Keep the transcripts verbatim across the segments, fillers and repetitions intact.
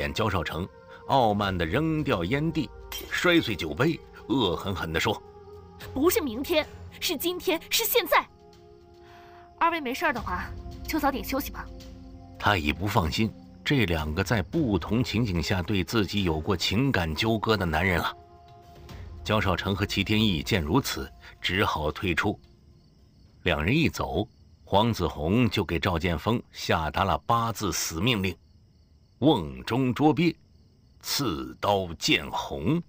见焦少成，傲慢地扔掉烟蒂，摔碎酒杯，恶狠狠地说：“ 不是明天，是今天，是现在。二位没事的话，就早点休息吧。” 他已不放心这两个在不同情景下对自己有过情感纠葛的男人了。焦少成和齐天意见如此，只好退出。两人一走，黄子弘就给赵建锋下达了八字死命令：瓮中捉鳖，刺刀见红。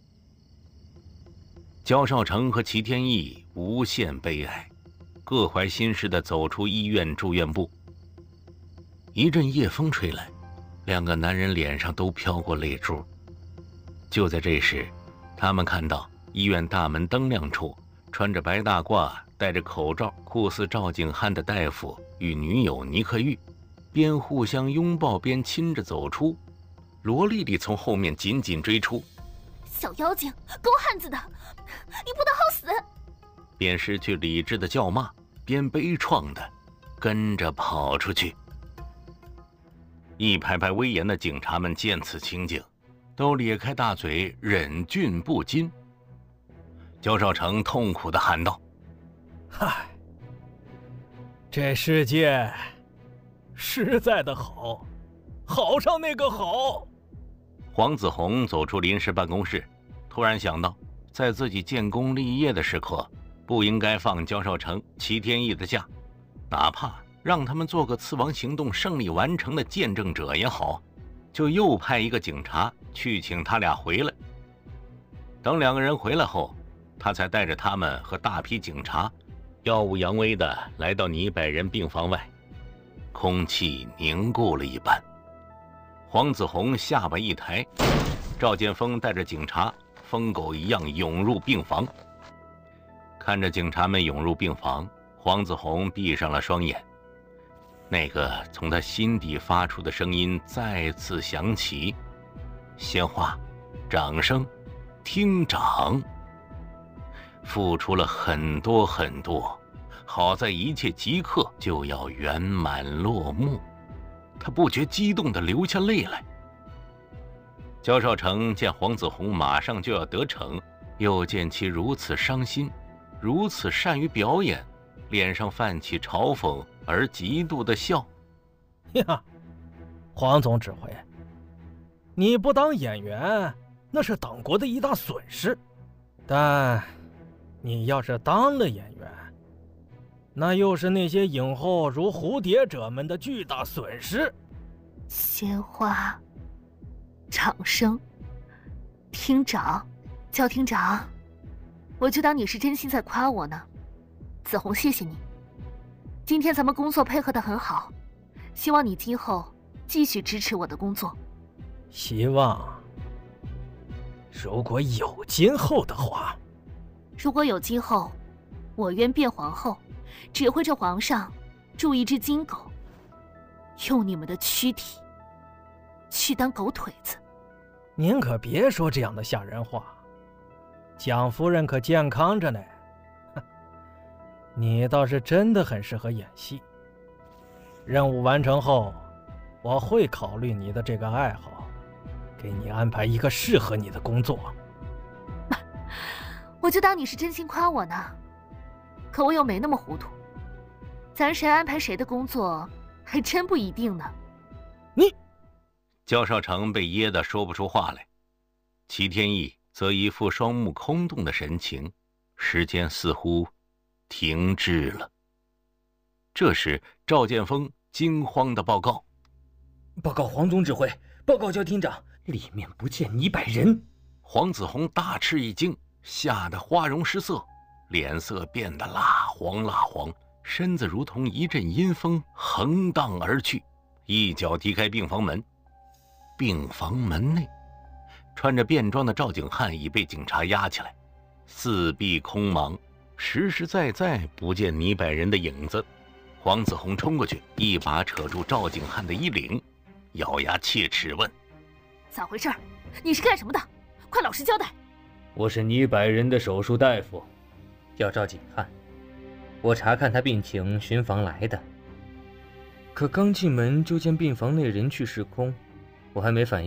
焦少成和齐天意无限悲哀，各怀心事地走出医院住院部。一阵夜风吹来，两个男人脸上都飘过泪珠。就在这时，他们看到医院大门灯亮处，穿着白大褂、戴着口罩、酷似赵景汉的大夫与女友倪克玉，边互相拥抱边亲着走出。罗丽丽从后面紧紧追出：“ 小妖精，狗汉子的，你不得好死！” 边失去理智的叫骂，边悲怆的跟着跑出去。一排排威严的警察们见此情景，都咧开大嘴，忍俊不禁。焦少成痛苦地喊道：“ 嗨，这世界实在的好，好上那个好！” 黄子弘走出临时办公室，突然想到，在自己建功立业的时刻，不应该放焦少成、齐天意的假，哪怕让他们做个刺王行动胜利完成的见证者也好，就又派一个警察去请他俩回来。等两个人回来后，他才带着他们和大批警察耀武扬威地来到倪百人病房外。空气凝固了一般。黄子弘下巴一抬，赵建锋带着警察疯狗一样涌入病房。看着警察们涌入病房，黄子弘闭上了双眼。那个从他心底发出的声音再次响起：“鲜花，掌声，厅长。”付出了很多很多，好在一切即刻就要圆满落幕。他不觉激动地流下泪来。焦少成见黄子弘马上就要得逞，又见其如此伤心，如此善于表演，脸上泛起嘲讽而极度的笑。 呀，黄总指挥，你不当演员，那是党国的一大损失；但你要是当了演员，那又是那些影后如蝴蝶者们的巨大损失。 鲜花，掌声，厅长，焦厅长，我就当你是真心在夸我呢。子弘，谢谢你。今天咱们工作配合得很好，希望你今后继续支持我的工作。 希望，如果有今后的话。 如果有今后，我愿变皇后，指挥着皇上铸一只金狗，用你们的躯体去当狗腿子。 您可别说这样的吓人话，蒋夫人可健康着呢。你倒是真的很适合演戏。任务完成后，我会考虑你的这个爱好，给你安排一个适合你的工作。 我就当你是真心夸我呢，可我又没那么糊涂，咱谁安排谁的工作，还真不一定呢。 你， 焦少成被噎得说不出话来，齐天意则一副双目空洞的神情，时间似乎停滞了。这时，赵建锋惊慌地报告：“ 报告黄总指挥，报告焦厅长，里面不见倪百人。” 黄子弘大吃一惊，吓得花容失色，脸色变得蜡黄蜡黄，身子如同一阵阴风横荡而去，一脚踢开病房门。病房门内，穿着便装的赵景汉已被警察押起来，四壁空茫，实实在在不见倪百人的影子。黄子弘冲过去，一把扯住赵景汉的衣领，咬牙切齿问：“ 咋回事？你是干什么的？快老实交代！” 我是倪百人的手术大夫，叫赵景汉。我查看他病情，巡房来的。可刚进门就见病房内人去室空，我还没反应